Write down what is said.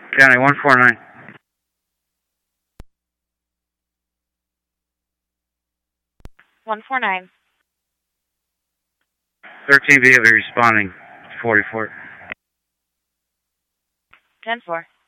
County 149. 149. 13B will be responding. 44. 10-4.